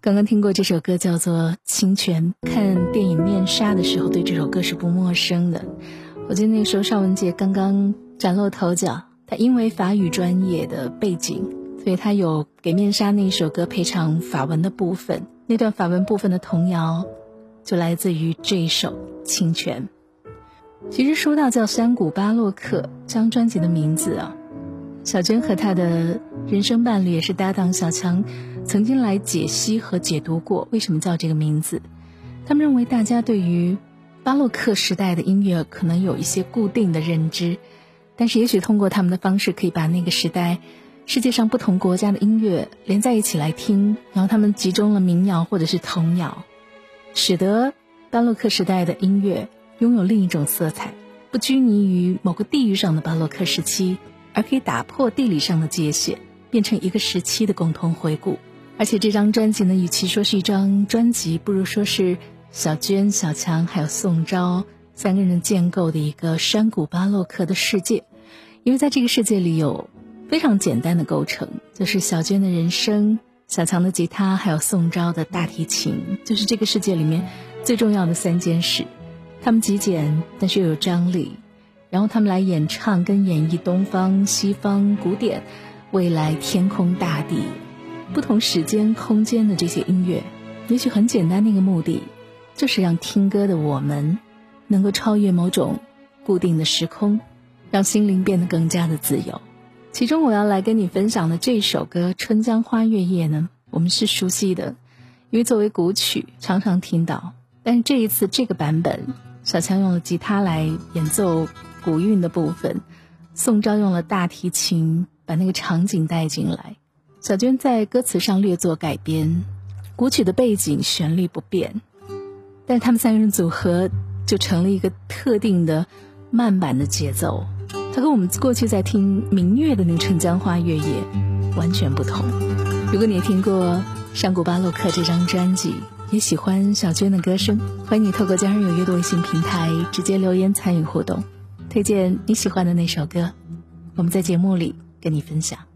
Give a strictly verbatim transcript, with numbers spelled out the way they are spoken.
刚刚听过这首歌叫做《清泉》，看电影《面纱》的时候对这首歌是不陌生的。我记得那时候邵文洁刚刚崭露头角，他因为法语专业的背景，所以他有给《面纱》那首歌配唱法文的部分，那段法文部分的童谣就来自于这一首《清泉》。其实说到叫山谷巴洛克这张专辑的名字啊，小娟和她的人生伴侣也是搭档小强曾经来解析和解读过为什么叫这个名字。他们认为大家对于巴洛克时代的音乐可能有一些固定的认知，但是也许通过他们的方式可以把那个时代世界上不同国家的音乐连在一起来听，然后他们集中了民谣或者是童谣，使得巴洛克时代的音乐拥有另一种色彩，不拘泥于某个地域上的巴洛克时期，而可以打破地理上的界限，变成一个时期的共同回顾。而且这张专辑呢，与其说是一张专辑，不如说是小娟、小强还有宋昭三个人建构的一个山谷巴洛克的世界。因为在这个世界里有非常简单的构成，就是小娟的人声、小强的吉他还有宋昭的大提琴，就是这个世界里面最重要的三件事。他们极简但是又有张力，然后他们来演唱跟演绎东方、西方、古典、未来、天空、大地不同时间空间的这些音乐。也许很简单的一个目的，就是让听歌的我们能够超越某种固定的时空，让心灵变得更加的自由。其中我要来跟你分享的这首歌《春江花月夜》呢，我们是熟悉的，因为作为古曲常常听到，但是这一次这个版本，小强用了吉他来演奏古韵的部分，宋昭用了大提琴把那个场景带进来，小娟在歌词上略作改编，古曲的背景旋律不变，但是他们三个人组合就成了一个特定的慢板的节奏，它和我们过去在听民乐的那个《春江花月夜》完全不同。如果你也听过山谷巴洛克这张专辑，也喜欢小娟的歌声，欢迎你透过家人有约的微信平台直接留言参与互动，推荐你喜欢的那首歌，我们在节目里跟你分享。